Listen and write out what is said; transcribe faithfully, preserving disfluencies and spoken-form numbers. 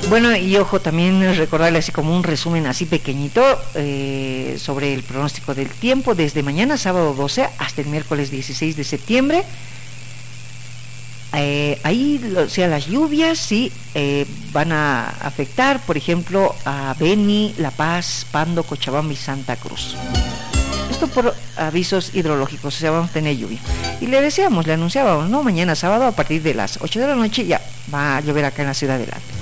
Bueno, y ojo, también recordarle así como un resumen así pequeñito eh, sobre el pronóstico del tiempo desde mañana sábado doce hasta el miércoles dieciséis de septiembre. Eh, ahí, o sea, las lluvias sí eh, van a afectar, por ejemplo, a Beni, La Paz, Pando, Cochabamba y Santa Cruz. Esto por avisos hidrológicos, o sea, vamos a tener lluvia. Y le decíamos, le anunciábamos, ¿no? Mañana sábado a partir de las ocho de la noche ya va a llover acá en la ciudad del Alto.